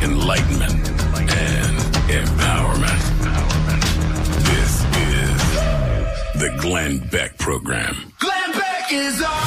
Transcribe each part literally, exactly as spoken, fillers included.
enlightenment, and empowerment. This is the Glenn Beck Program. Glenn Beck is on.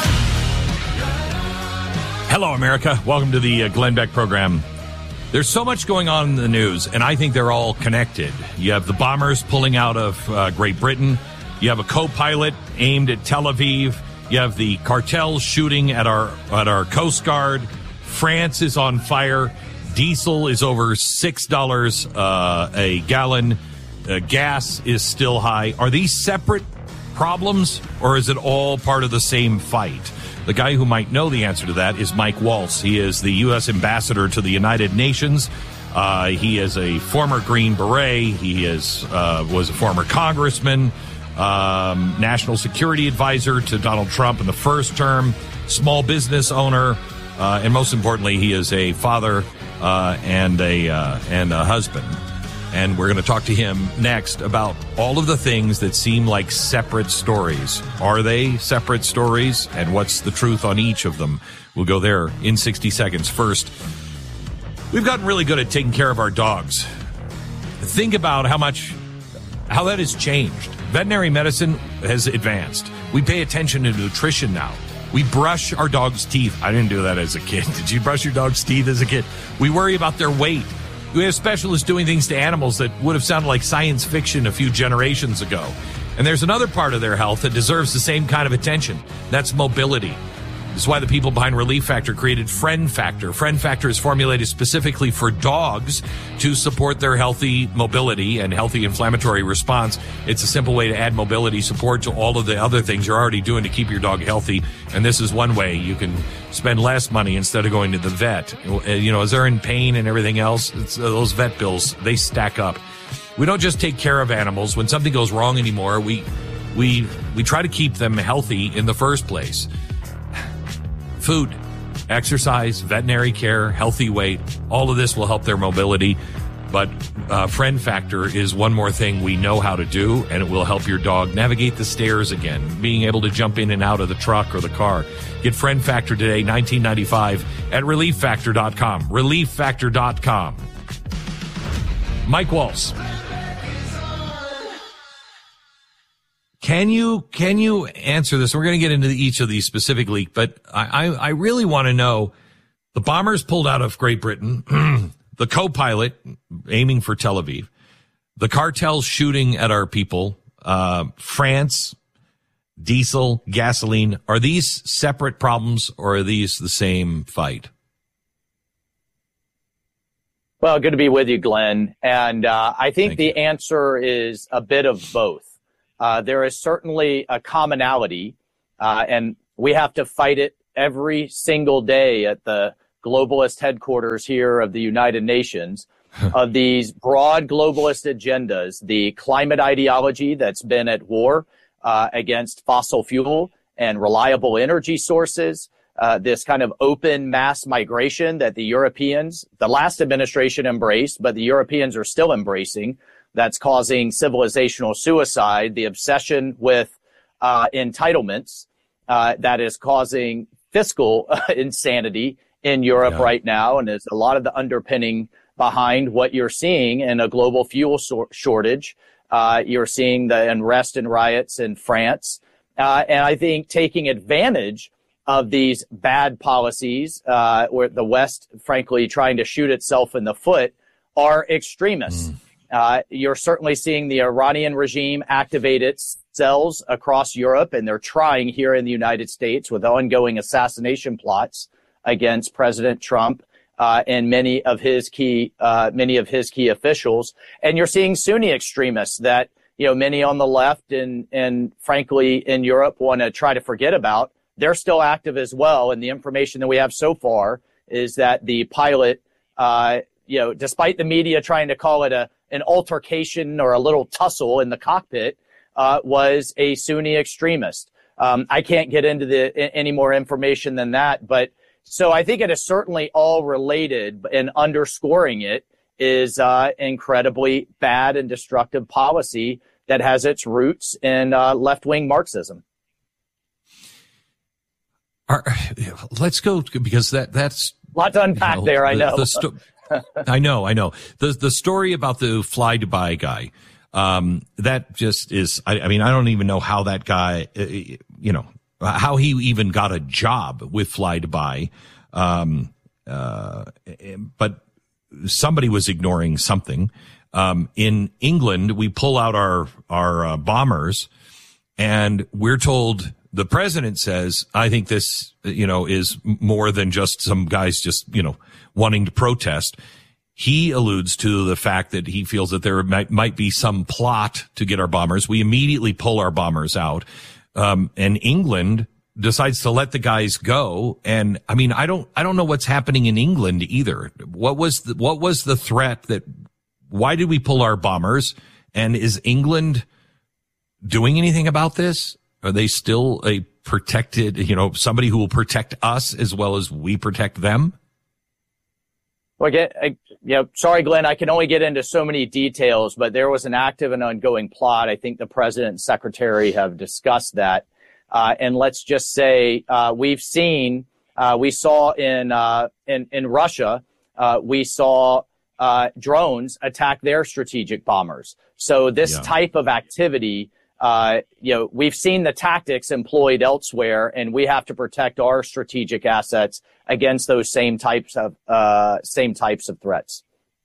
Hello, America. Welcome to the uh, Glenn Beck Program. There's so much going on in the news, and I think they're all connected. You have the bombers pulling out of uh, Great Britain. You have a co-pilot aimed at Tel Aviv. You have the cartels shooting at our at our Coast Guard. France is on fire. Diesel is over six dollars uh, a gallon. Uh, gas is still high. Are these separate problems, or is it all part of the same fight? The guy who might know the answer to that is Mike Waltz. He is the U S ambassador to the United Nations. Uh, he is a former Green Beret. He is uh, was a former congressman, um, national security advisor to Donald Trump in the first term, small business owner, uh, and most importantly, he is a father uh, and a uh, and a husband. And we're going to talk to him next about all of the things that seem like separate stories. Are they separate stories? And what's the truth on each of them? We'll go there in sixty seconds. First, we've gotten really good at taking care of our dogs. Think about how much, how that has changed. Veterinary medicine has advanced. We pay attention to nutrition now. We brush our dog's teeth. I didn't do that as a kid. Did you brush your dog's teeth as a kid? We worry about their weight. We have specialists doing things to animals that would have sounded like science fiction a few generations ago. And there's another part of their health that deserves the same kind of attention. That's mobility. This is why the people behind Relief Factor created Friend Factor. Friend Factor is formulated specifically for dogs to support their healthy mobility and healthy inflammatory response. It's a simple way to add mobility support to all of the other things you're already doing to keep your dog healthy. And this is one way you can spend less money instead of going to the vet. You know, as they're in pain and everything else, it's, uh, those vet bills, they stack up. We don't just take care of animals. When something goes wrong anymore, we we we try to keep them healthy in the first place. Food, exercise, veterinary care, healthy weight, all of this will help their mobility. But uh, Friend Factor is one more thing we know how to do, and it will help your dog navigate the stairs again, being able to jump in and out of the truck or the car. Get Friend Factor today, nineteen ninety-five at relief factor dot com. relief factor dot com. Mike Waltz. Can you can you answer this? We're going to get into each of these specifically, but I, I, I really want to know, the bombers pulled out of Great Britain, the co-pilot aiming for Tel Aviv, the cartels shooting at our people, uh, France, diesel, gasoline. Are these separate problems, or are these the same fight? Well, good to be with you, Glenn. And uh, I think Thank the you. answer is a bit of both. Uh, there is certainly a commonality, uh, and we have to fight it every single day at the globalist headquarters here of the United Nations, of these broad globalist agendas, the climate ideology that's been at war uh, against fossil fuel and reliable energy sources, uh, this kind of open mass migration that the Europeans, the last administration embraced, but the Europeans are still embracing, that's causing civilizational suicide, the obsession with uh, entitlements uh, that is causing fiscal uh, insanity in Europe yeah. right now, and is a lot of the underpinning behind what you're seeing in a global fuel so- shortage. Uh, you're seeing the unrest and riots in France. Uh, and I think taking advantage of these bad policies, uh, where the West, frankly, trying to shoot itself in the foot, are extremists. Mm. Uh, you're certainly seeing the Iranian regime activate its cells across Europe, and they're trying here in the United States with ongoing assassination plots against President Trump uh, and many of his key, uh, many of his key officials. And you're seeing Sunni extremists that, you know, many on the left and, and frankly in Europe want to try to forget about. They're still active as well. And the information that we have so far is that the pilot, uh, you know, despite the media trying to call it a an altercation or a little tussle in the cockpit, uh, was a Sunni extremist. Um, I can't get into the any more information than that, but so I think it is certainly all related, and underscoring it is uh, incredibly bad and destructive policy that has its roots in uh, left-wing Marxism. Are, let's go, because that that's a lot to unpack, you know, there. I the, know the, sto- I know, I know. The the story about the Fly Dubai guy, um, that just is, I, I mean, I don't even know how that guy, uh, you know, how he even got a job with Fly Dubai. Um, uh, but somebody was ignoring something. Um, in England, we pull out our, our uh, bombers, and we're told, the president says, I think this, you know, is more than just some guys just, you know, wanting to protest. He alludes to the fact that he feels that there might, might be some plot to get our bombers. We immediately pull our bombers out. Um, and England decides to let the guys go. And I mean, I don't, I don't know what's happening in England either. What was the, what was the threat that, why did we pull our bombers? And is England doing anything about this? Are they still a protected, you know, somebody who will protect us as well as we protect them? Well, again, I, you know, sorry, Glenn, I can only get into so many details, but there was an active and ongoing plot. I think the president and secretary have discussed that. Uh, and let's just say, uh, we've seen, uh, we saw in, uh, in, in Russia, uh, we saw, uh, drones attack their strategic bombers. So this yeah. type of activity, uh, you know, we've seen the tactics employed elsewhere, and we have to protect our strategic assets against those same types of, uh, same types of threats.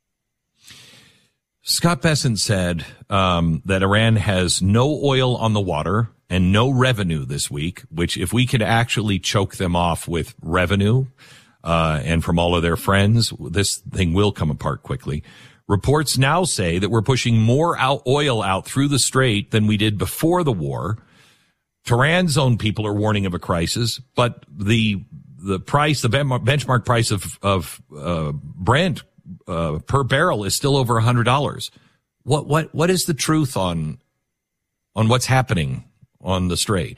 Scott Bessent said, um, that Iran has no oil on the water and no revenue this week, which if we could actually choke them off with revenue, uh, and from all of their friends, this thing will come apart quickly. Reports now say that we're pushing more out oil out through the strait than we did before the war. Tehran's own people are warning of a crisis, but the, the price, the benchmark price of, of, uh, Brent, uh, per barrel is still over a hundred dollars. What, what, what is the truth on, on what's happening on the strait?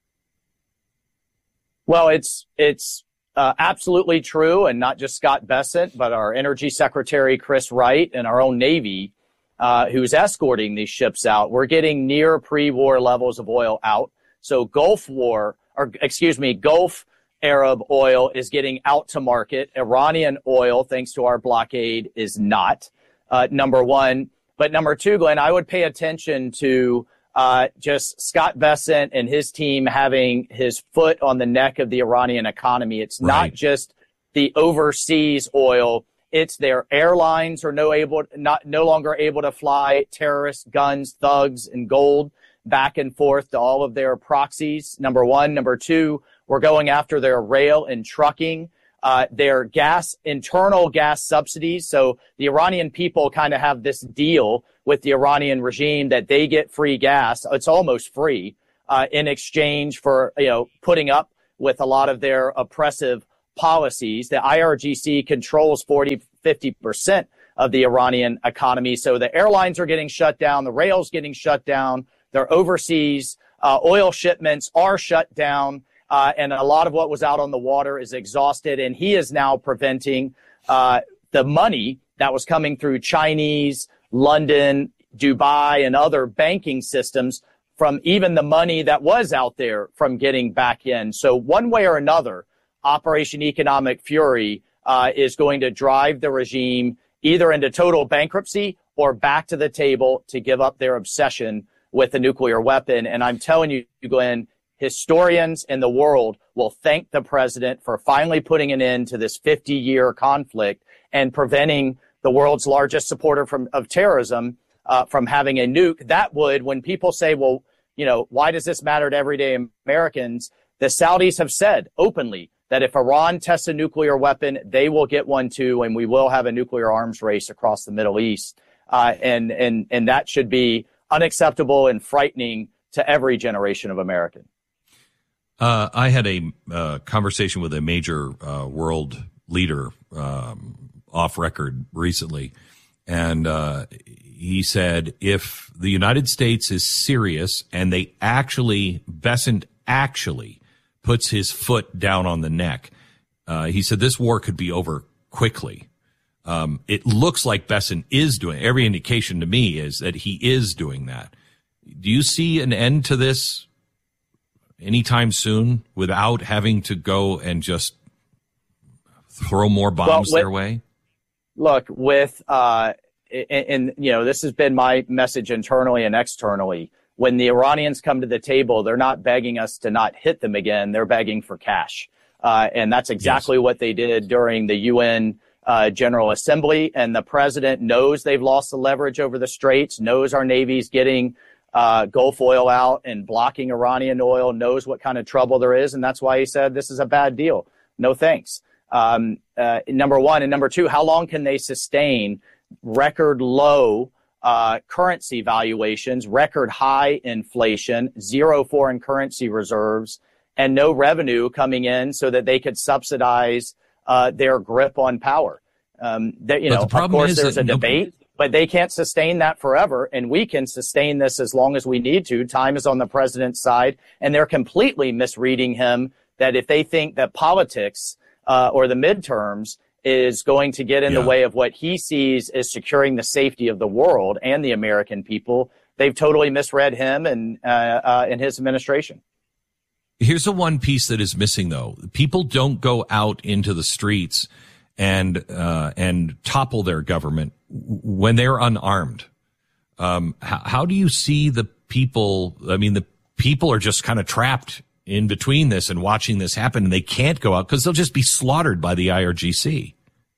Well, it's, it's, Uh, absolutely true, and not just Scott Bessent, but our Energy Secretary Chris Wright and our own Navy, uh, who's escorting these ships out. We're getting near pre-war levels of oil out. So Gulf War, or excuse me, Gulf Arab oil is getting out to market. Iranian oil, thanks to our blockade, is not, uh, number one. But number two, Glenn, I would pay attention to Uh, just Scott Bessent and his team having his foot on the neck of the Iranian economy. It's right. not just the overseas oil. It's their airlines are no able, not, no longer able to fly terrorists, guns, thugs, and gold back and forth to all of their proxies. Number one. Number two, we're going after their rail and trucking, uh, their gas, internal gas subsidies. So the Iranian people kind of have this deal with the Iranian regime that they get free gas. It's almost free, uh, in exchange for, you know, putting up with a lot of their oppressive policies. The I R G C controls forty, fifty percent of the Iranian economy. So the airlines are getting shut down. The rail's getting shut down. Their overseas, uh, oil shipments are shut down. Uh, and a lot of what was out on the water is exhausted. And he is now preventing, uh, the money that was coming through Chinese, London, Dubai, and other banking systems from even the money that was out there from getting back in. So one way or another, Operation Economic Fury uh, is going to drive the regime either into total bankruptcy or back to the table to give up their obsession with the nuclear weapon. And I'm telling you, Glenn, historians in the world will thank the president for finally putting an end to this fifty-year conflict and preventing the world's largest supporter from, of terrorism, uh, from having a nuke. That would, when people say, well, you know, why does this matter to everyday Americans? The Saudis have said openly that if Iran tests a nuclear weapon, they will get one too, and we will have a nuclear arms race across the Middle East. Uh, and, and, and that should be unacceptable and frightening to every generation of American. Uh, I had a uh, conversation with a major uh, world leader, um, off record recently. And, uh, he said, if the United States is serious and they actually, Bessent actually puts his foot down on the neck, uh, he said this war could be over quickly. Um, it looks like Bessent is doing, every indication to me is that he is doing that. Do you see an end to this anytime soon without having to go and just throw more bombs well, their way? look, with, uh, and, and, you know, this has been my message internally and externally. When the Iranians come to the table, they're not begging us to not hit them again. They're begging for cash. Uh, and that's exactly yes. what they did during the U N uh, General Assembly. And the president knows they've lost the leverage over the Straits, knows our Navy's getting uh, Gulf oil out and blocking Iranian oil, knows what kind of trouble there is. And that's why he said this is a bad deal. No thanks. Um, uh, number one. And number two, how long can they sustain record low uh, currency valuations, record high inflation, zero foreign currency reserves, and no revenue coming in so that they could subsidize uh, their grip on power? Um, that, you know, the of course, there's a no, debate, but they can't sustain that forever, and we can sustain this as long as we need to. Time is on the president's side, and they're completely misreading him that if they think that politics uh, or the midterms is going to get in yeah. the way of what he sees as securing the safety of the world and the American people, they've totally misread him and uh, uh, and his administration. Here's the one piece that is missing, though. People don't go out into the streets and uh, and topple their government when they're unarmed. Um, how, how do you see the people? I mean, the people are just kind of trapped in between this and watching this happen, and they can't go out because they'll just be slaughtered by the I R G C.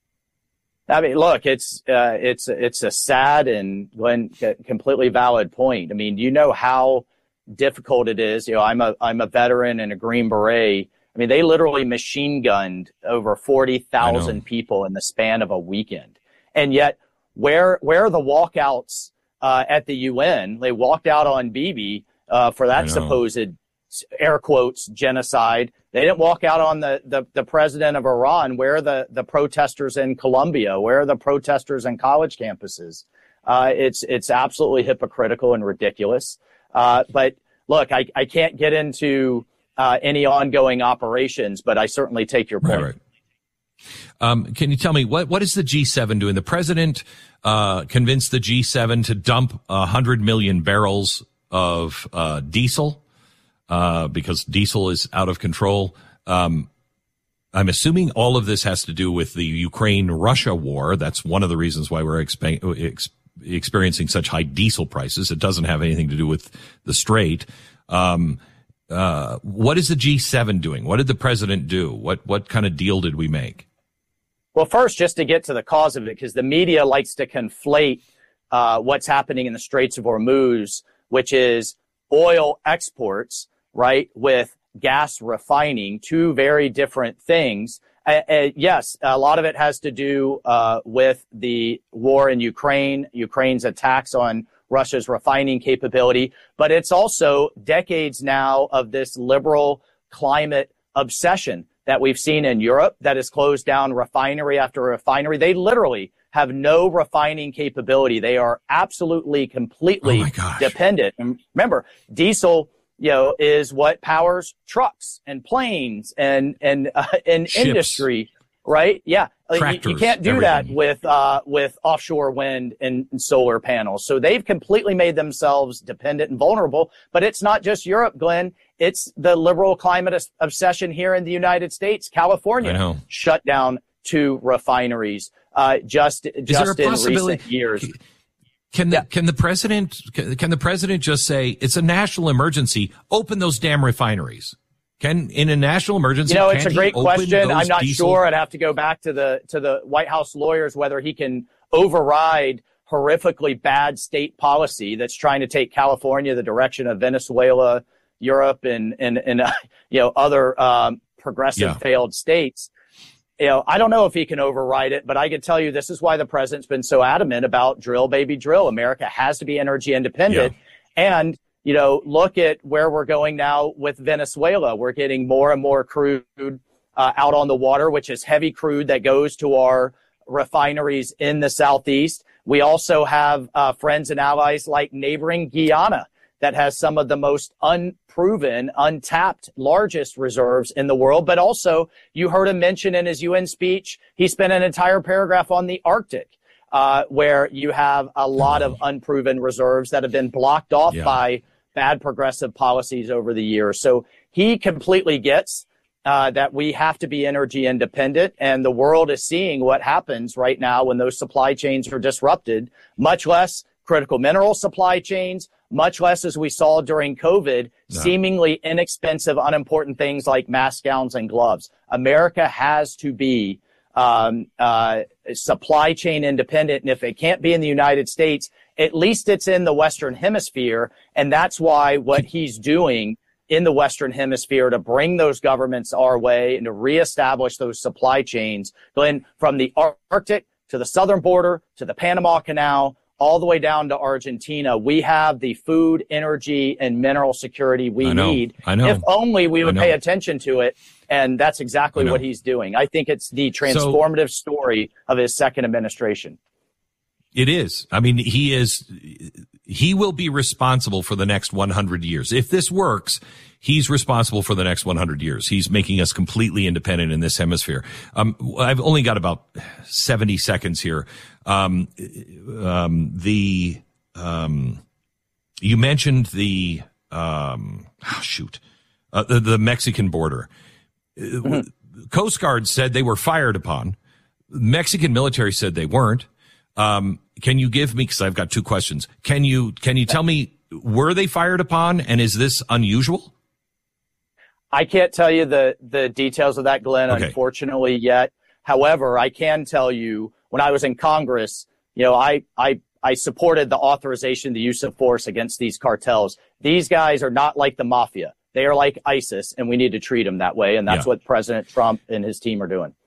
I mean, look, it's uh, it's it's a sad and Glenn, completely valid point. I mean, do you know how difficult it is? You know, I'm a I'm a veteran and a Green Beret. I mean, they literally machine gunned over forty thousand people in the span of a weekend. And yet, where where are the walkouts uh, at the U N? They walked out on Bibi uh, for that supposed, air quotes, genocide. They didn't walk out on the, the, the president of Iran. Where are the, the protesters in Colombia? Where are the protesters in college campuses? Uh, it's it's absolutely hypocritical and ridiculous. Uh, but look, I, I can't get into uh, any ongoing operations, but I certainly take your point. Right, right. Um, can you tell me what, what is the G seven doing? The president uh, convinced the G seven to dump one hundred million barrels of uh, diesel uh, because diesel is out of control. Um, I'm assuming all of this has to do with the Ukraine-Russia war. That's one of the reasons why we're exp- ex- experiencing such high diesel prices. It doesn't have anything to do with the Strait. Um, uh, what is the G seven doing? What did the president do? What what kind of deal did we make? Well, first, just to get to the cause of it, because the media likes to conflate uh, what's happening in the Straits of Hormuz, which is oil exports, right, with gas refining, two very different things. Uh, uh, yes, a lot of it has to do uh, with the war in Ukraine, Ukraine's attacks on Russia's refining capability, but it's also decades now of this liberal climate obsession that we've seen in Europe that has closed down refinery after refinery. They literally have no refining capability. They are absolutely, completely oh dependent. And remember, diesel, you know, is what powers trucks and planes and and uh, and industry, right? Yeah, Tractors, you, you can't do everything. that with uh, with offshore wind and, and solar panels. So they've completely made themselves dependent and vulnerable. But it's not just Europe, Glenn. It's the liberal climate obsession here in the United States. California shut down two refineries uh, just just in recent years. Can the yeah. can the president can the president just say it's a national emergency? Open those damn refineries. Can in a national emergency? You know, it's a great open question. I'm not diesel? sure. I'd have to go back to the to the White House lawyers whether he can override horrifically bad state policy that's trying to take California the direction of Venezuela, Europe, and and and uh, you know other um, progressive yeah. failed states. You know, I don't know if he can override it, but I can tell you this is why the president's been so adamant about drill, baby, drill. America has to be energy independent. Yeah. And, you know, look at where we're going now with Venezuela. We're getting more and more crude uh, out on the water, which is heavy crude that goes to our refineries in the Southeast. We also have uh, friends and allies like neighboring Guyana that has some of the most unproven, untapped, largest reserves in the world. But also, you heard him mention in his U N speech, he spent an entire paragraph on the Arctic, uh, where you have a lot of unproven reserves that have been blocked off yeah. by bad progressive policies over the years. So he completely gets uh, that we have to be energy independent, and the world is seeing what happens right now when those supply chains are disrupted, much less critical mineral supply chains, much less as we saw during COVID, no. seemingly inexpensive, unimportant things like mask, gowns, and gloves. America has to be um, uh, supply chain independent, and if it can't be in the United States, at least it's in the Western Hemisphere, and that's why what he's doing in the Western Hemisphere to bring those governments our way and to reestablish those supply chains, Glenn, from the Arctic to the southern border to the Panama Canal, all the way down to Argentina. We have the food, energy, and mineral security we I know, need. I know. If only we would pay attention to it. And that's exactly what he's doing. I think it's the transformative so, story of his second administration. It is. I mean, he is, he will be responsible for the next one hundred years. If this works, he's responsible for the next one hundred years. He's making us completely independent in this hemisphere. Um, I've only got about seventy seconds here. Um, um, the, um, you mentioned the, um, oh, shoot, uh, the, the Mexican border. Mm-hmm. Coast Guard said they were fired upon. Mexican military said they weren't. Um, can you give me, because I've got two questions. Can you, can you tell me, were they fired upon, and is this unusual? I can't tell you the, the details of that, Glenn, okay. unfortunately yet. However, I can tell you when I was in Congress, you know, I, I, I supported the authorization, the use of force against these cartels. These guys are not like the mafia. They are like ISIS, and we need to treat them that way. And that's yeah. what President Trump and his team are doing.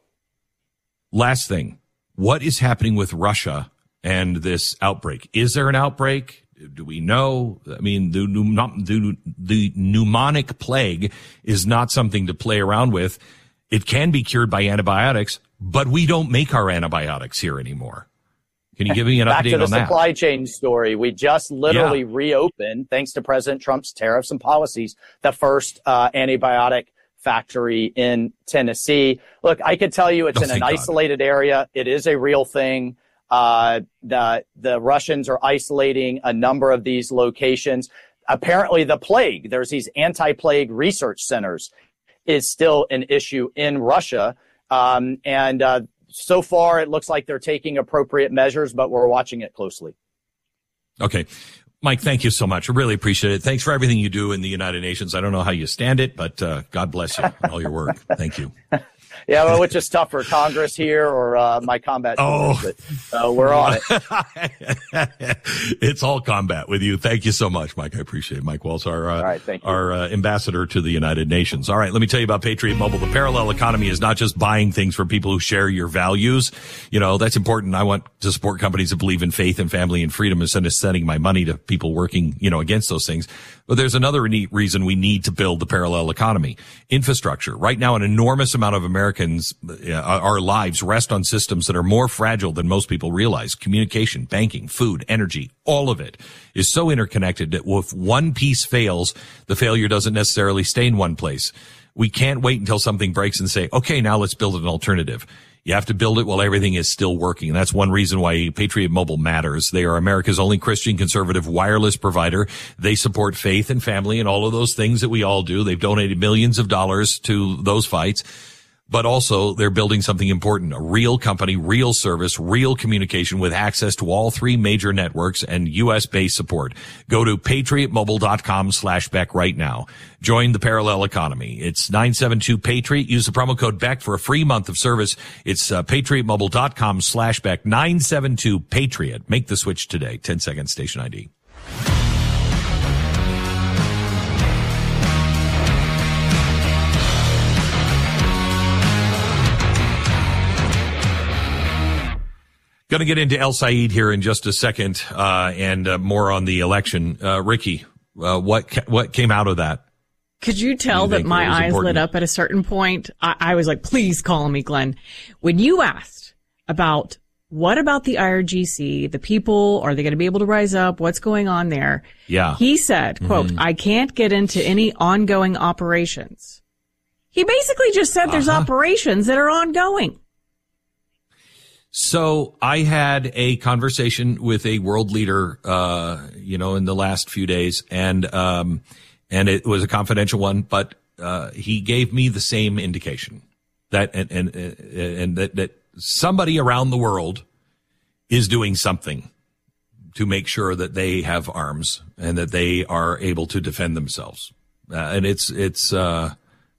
Last thing. What is happening with Russia and this outbreak? Is there an outbreak? Do we know? I mean, the, the, the pneumonic plague is not something to play around with. It can be cured by antibiotics, but we don't make our antibiotics here anymore. Can you give me an Back update to the on that? Supply chain story. We just literally yeah. reopened, thanks to President Trump's tariffs and policies, the first uh, antibiotic factory in Tennessee. Look, I could tell you it's oh, in an isolated God. area. It is a real thing. Uh, the, the Russians are isolating a number of these locations. Apparently the plague, there's these anti-plague research centers, is still an issue in Russia. Um, and, uh, so far it looks like they're taking appropriate measures, but we're watching it closely. Okay. Mike, thank you so much. I really appreciate it. Thanks for everything you do in the United Nations. I don't know how you stand it, but uh, God bless you and all your work. Thank you. Yeah, well, which is tougher, Congress here or uh, my combat? Oh, but, uh, we're on it. It's all combat with you. Thank you so much, Mike. I appreciate it. Mike Waltz, our, uh, all right, thank you. our uh, ambassador to the United Nations. All right, let me tell you about Patriot Mobile. The parallel economy is not just buying things from people who share your values. You know, that's important. I want to support companies that believe in faith and family and freedom instead of sending my money to people working, you know, against those things. But there's another reason we need to build the parallel economy. Infrastructure. Right now, an enormous amount of Americans, uh, our lives rest on systems that are more fragile than most people realize. Communication, banking, food, energy, all of it is so interconnected that if one piece fails, the failure doesn't necessarily stay in one place. We can't wait until something breaks and say, okay, now let's build an alternative. You have to build it while everything is still working. And that's one reason why Patriot Mobile matters. They are America's only Christian conservative wireless provider. They support faith and family and all of those things that we all do. They've donated millions of dollars to those fights. But also, they're building something important, a real company, real service, real communication with access to all three major networks and U S-based support. Go to patriotmobile.com slash Beck right now. Join the parallel economy. It's nine seven two Patriot. Use the promo code Beck for a free month of service. It's uh, patriotmobile.com slash Beck, nine seven two Patriot. Make the switch today. ten seconds station I D. Going to get into El Said here in just a second, uh, and uh, more on the election. Uh, Ricky, uh, what ca- what came out of that? Could you tell you that my eyes important? lit up at a certain point? I-, I was like, please call me Glenn. When you asked about what about the I R G C, the people, are they going to be able to rise up? What's going on there? Yeah. He said, quote, mm-hmm. I can't get into any ongoing operations. He basically just said uh-huh. there's operations that are ongoing. So I had a conversation with a world leader, uh, you know, in the last few days, and, um, and it was a confidential one, but uh, he gave me the same indication that, and, and, and that, that somebody around the world is doing something to make sure that they have arms and that they are able to defend themselves. Uh, and it's, it's, uh,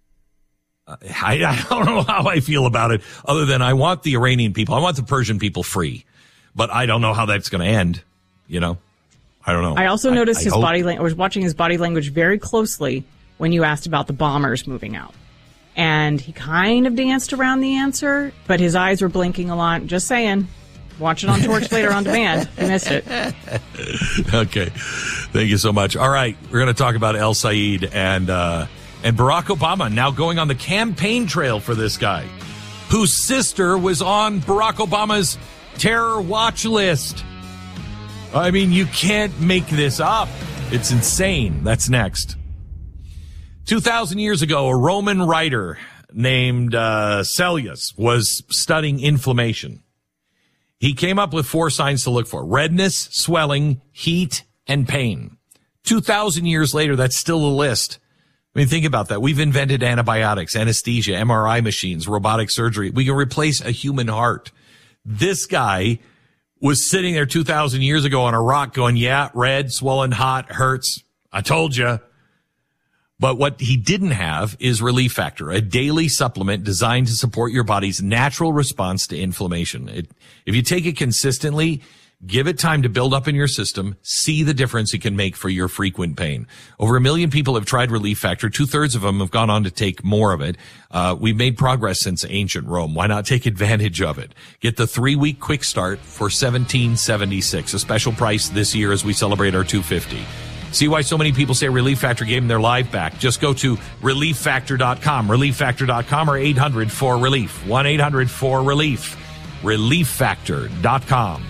I, I don't know how I feel about it other than I want the Iranian people, I want the Persian people free, but I don't know how that's going to end, you know? I don't know. I also noticed I, I his hope. body language. I was watching his body language very closely when you asked about the bombers moving out. And he kind of danced around the answer, but his eyes were blinking a lot. Just saying. Watch it on Torch later on demand. You missed it. Okay. Thank you so much. All right. We're going to talk about El Sayed and, uh, and Barack Obama now going on the campaign trail for this guy, whose sister was on Barack Obama's terror watch list. I mean, you can't make this up. It's insane. That's next. two thousand years ago, a Roman writer named uh, Cellius was studying inflammation. He came up with four signs to look for: redness, swelling, heat, and pain. two thousand years later, that's still a list. I mean, think about that. We've invented antibiotics, anesthesia, M R I machines, robotic surgery. We can replace a human heart. This guy was sitting there two thousand years ago on a rock going, yeah, red, swollen, hot, hurts. I told you. But what he didn't have is Relief Factor, a daily supplement designed to support your body's natural response to inflammation. It, if you take it consistently, give it time to build up in your system, see the difference it can make for your frequent pain. Over a million people have tried Relief Factor. Two-thirds of them have gone on to take more of it. Uh, we've made progress since ancient Rome. Why not take advantage of it? Get the three-week quick start for seventeen seventy-six, a special price this year as we celebrate our two fifty. See why so many people say Relief Factor gave them their life back. Just go to relief factor dot com, relief factor dot com, or eight hundred four relief, one eight hundred four relief, relief factor dot com.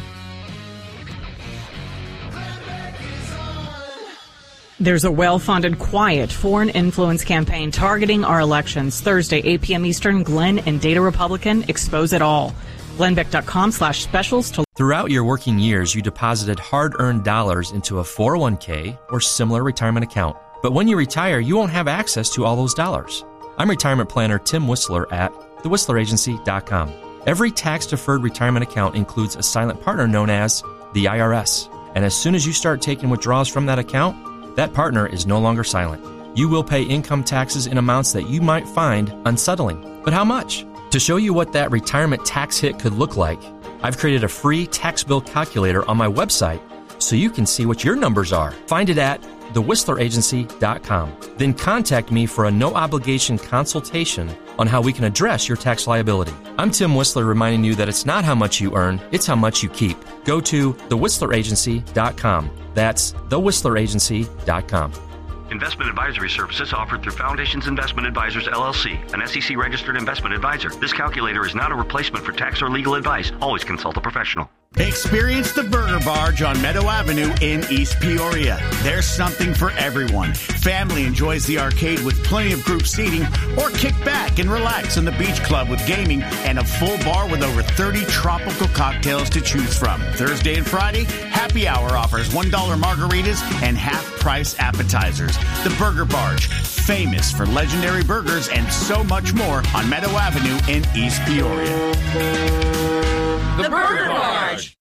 There's a well-funded, quiet foreign influence campaign targeting our elections. Thursday, eight p.m. Eastern, Glenn and Data Republican expose it all. glenn beck dot com slash specials to Throughout your working years, you deposited hard-earned dollars into a four oh one k or similar retirement account. But when you retire, you won't have access to all those dollars. I'm retirement planner Tim Whistler at the whistler agency dot com. Every tax-deferred retirement account includes a silent partner known as the I R S. And as soon as you start taking withdrawals from that account, that partner is no longer silent. You will pay income taxes in amounts that you might find unsettling. But how much? To show you what that retirement tax hit could look like, I've created a free tax bill calculator on my website so you can see what your numbers are. Find it at the whistler agency dot com. Then contact me for a no-obligation consultation on how we can address your tax liability. I'm Tim Whistler, reminding you that it's not how much you earn, it's how much you keep. Go to the whistler agency dot com. That's the whistler agency dot com. Investment advisory services offered through Foundations Investment Advisors, L L C, an S E C-registered investment advisor. This calculator is not a replacement for tax or legal advice. Always consult a professional. Experience the Burger Barge on Meadow Avenue in East Peoria. There's something for everyone. Family enjoys the arcade with plenty of group seating, or kick back and relax in the beach club with gaming and a full bar with over thirty tropical cocktails to choose from. Thursday and Friday, happy hour offers one dollar margaritas and half-price appetizers. The Burger Barge, famous for legendary burgers and so much more on Meadow Avenue in East Peoria. The Burger Barge.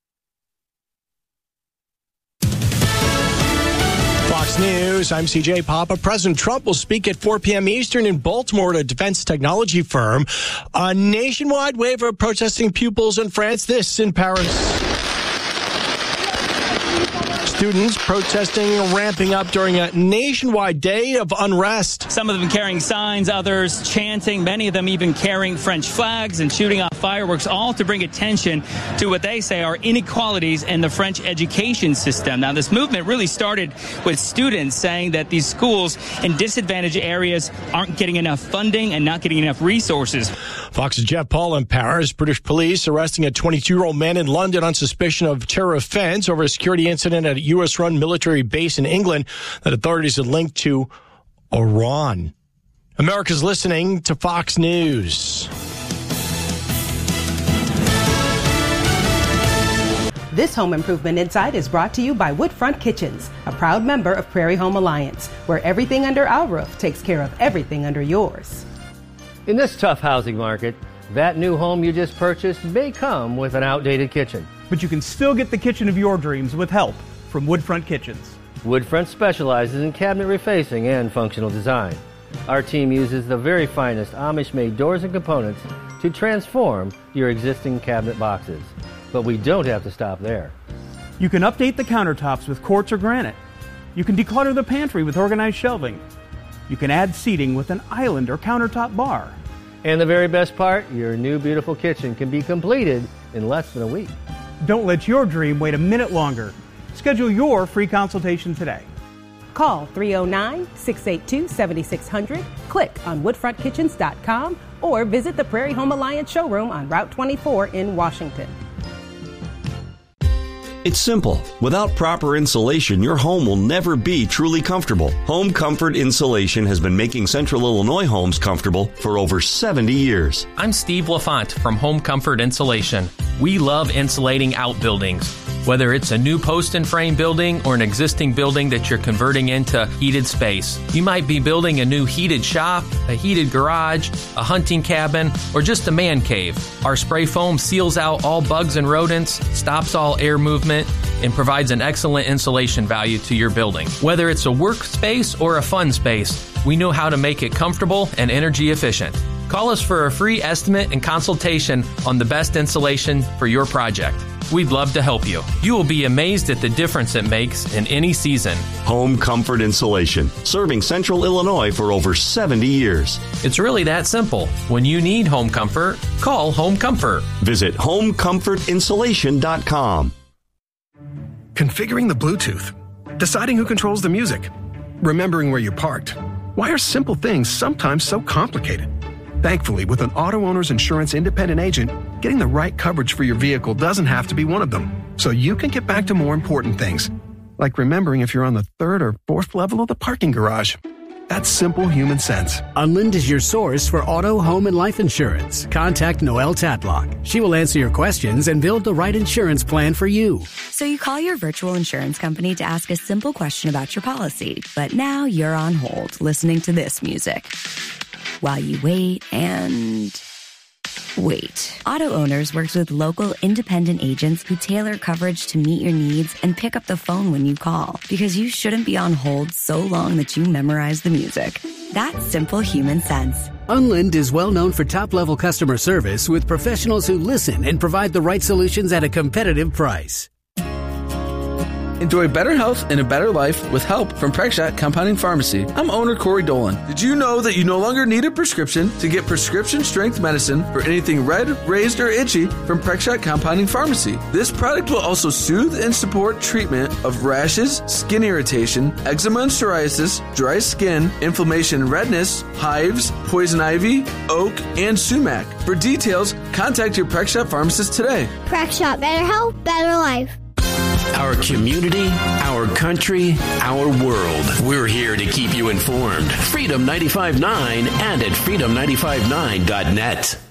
Fox News, I'm C J Papa. President Trump will speak at four p.m. Eastern in Baltimore at a defense technology firm. A nationwide wave of protesting pupils in France. This in Paris. Students protesting ramping up during a nationwide day of unrest. Some of them carrying signs, others chanting, many of them even carrying French flags and shooting off fireworks, all to bring attention to what they say are inequalities in the French education system. Now, this movement really started with students saying that these schools in disadvantaged areas aren't getting enough funding and not getting enough resources. Fox's Jeff Paul in Paris. British police arresting a twenty-two-year-old man in London on suspicion of terror offense over a security incident at a U S-run military base in England that authorities had linked to Iran. America's listening to Fox News. This Home Improvement Insight is brought to you by Woodfront Kitchens, a proud member of Prairie Home Alliance, where everything under our roof takes care of everything under yours. In this tough housing market, that new home you just purchased may come with an outdated kitchen. But you can still get the kitchen of your dreams with help from Woodfront Kitchens. Woodfront specializes in cabinet refacing and functional design. Our team uses the very finest Amish-made doors and components to transform your existing cabinet boxes. But we don't have to stop there. You can update the countertops with quartz or granite. You can declutter the pantry with organized shelving. You can add seating with an island or countertop bar. And the very best part, your new beautiful kitchen can be completed in less than a week. Don't let your dream wait a minute longer. Schedule your free consultation today. Call three oh nine, six eight two, seven six zero zero, click on woodfront kitchens dot com, or visit the Prairie Home Alliance showroom on Route twenty-four in Washington. It's simple. Without proper insulation, your home will never be truly comfortable. Home Comfort Insulation has been making Central Illinois homes comfortable for over seventy years. I'm Steve LaFont from Home Comfort Insulation. We love insulating outbuildings. Whether it's a new post and frame building or an existing building that you're converting into heated space. You might be building a new heated shop, a heated garage, a hunting cabin, or just a man cave. Our spray foam seals out all bugs and rodents, stops all air movement, and provides an excellent insulation value to your building. Whether it's a workspace or a fun space, we know how to make it comfortable and energy efficient. Call us for a free estimate and consultation on the best insulation for your project. We'd love to help you. You will be amazed at the difference it makes in any season. Home Comfort Insulation, serving Central Illinois for over seventy years. It's really that simple. When you need home comfort, call Home Comfort. Visit home comfort insulation dot com. Configuring the Bluetooth, deciding who controls the music, remembering where you parked. Why are simple things sometimes so complicated? Thankfully, with an Auto Owners Insurance independent agent, getting the right coverage for your vehicle doesn't have to be one of them. So you can get back to more important things, like remembering if you're on the third or fourth level of the parking garage. That's simple human sense. Unlind is your source for auto, home, and life insurance. Contact Noelle Tatlock. She will answer your questions and build the right insurance plan for you. So you call your virtual insurance company to ask a simple question about your policy, but now you're on hold listening to this music while you wait and wait. Auto Owners works with local independent agents who tailor coverage to meet your needs and pick up the phone when you call, because you shouldn't be on hold so long that you memorize the music. That's simple human sense. Unlind is well known for top-level customer service with professionals who listen and provide the right solutions at a competitive price. Enjoy better health and a better life with help from Prexshot Compounding Pharmacy. I'm owner Corey Dolan. Did you know that you no longer need a prescription to get prescription strength medicine for anything red, raised, or itchy from Prexshot Compounding Pharmacy? This product will also soothe and support treatment of rashes, skin irritation, eczema and psoriasis, dry skin, inflammation and redness, hives, poison ivy, oak, and sumac. For details, contact your Prexshot pharmacist today. Prexshot, better health, better life. Our community, our country, our world. We're here to keep you informed. Freedom ninety-five point nine and at freedom nine five nine dot net.